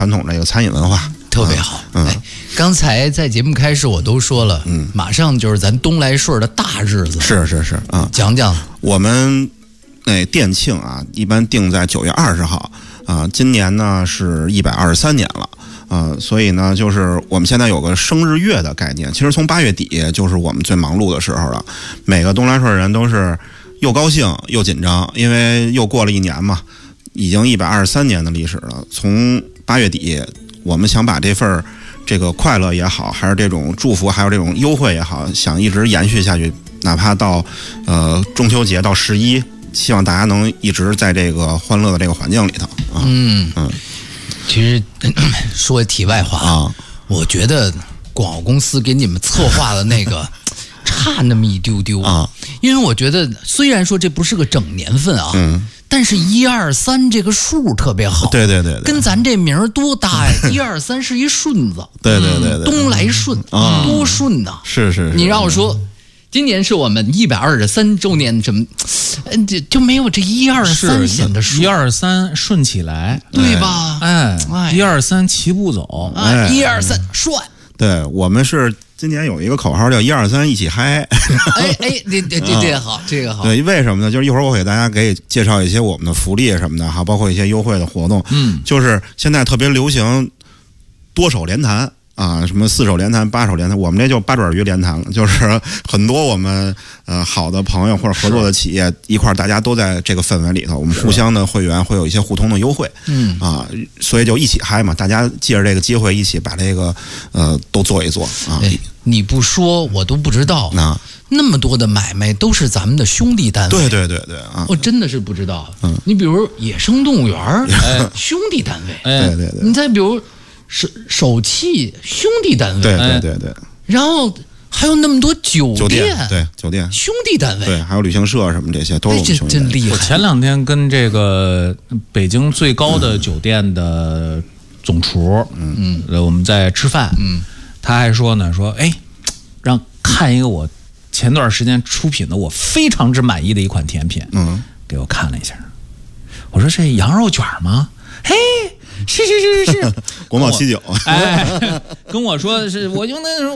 传统这个餐饮文化。 特别好。刚才在节目开始我都说了，马上就是咱东来顺的大日子。 是啊， 讲讲我们店庆啊，一般定在9月20号啊，今年呢是123年了。所以呢，就是我们现在有个生日月的概念。其实从8月底就是我们最忙碌的时候了，每个东来顺人都是又高兴又紧张，因为又过了一年嘛，已经123年的历史了。从8月底，我们想把这个快乐也好，还是这种祝福，还有这种优惠也好，想一直延续下去，哪怕到中秋节到11，希望大家能一直在这个欢乐的这个环境里头啊。 其实说题外话啊，我觉得广告公司给你们策划的那个差那么一丢丢啊，因为我觉得虽然说这不是个整年份啊，但是123这个数特别好， 对， 跟咱这名儿多搭呀！123是一顺子， 对， 东来顺多顺呐！ 是， 你让我说，今年是我们123周年，什么就没有这123显得顺 ，123顺起来， 对吧 ？123齐步走 ，123顺。 对，我们是今年有一个口号叫123一起嗨。 这好，这个好。 对，为什么呢？就是一会儿我给大家介绍一些我们的福利什么的哈，包括一些优惠的活动。就是现在特别流行多手连弹啊，什么4手连弹、8手连弹，我们这就8爪鱼连弹了。就是很多我们好的朋友或者合作的企业一块儿，大家都在这个氛围里头，我们互相的会员会有一些互通的优惠。所以就一起嗨嘛，大家借着这个机会一起把这个都做一做啊。 你不说我都不知道，那么多的买卖都是咱们的兄弟单位。 对啊！ 我真的是不知道。你比如野生动物园兄弟单位。 对。 你再比如手气兄弟单位。 对。 然后还有那么多酒店， 对酒店兄弟单位， 对，还有旅行社什么这些都是我们兄弟单位。 真厉害！ 我前2天跟这个北京最高的酒店的总厨，我们在吃饭，他还说呢，让看一个我前段时间出品的我非常之满意的一款甜品，给我看了一下。我说这羊肉卷吗？嘿，是， 国贸79， 跟我说是我用的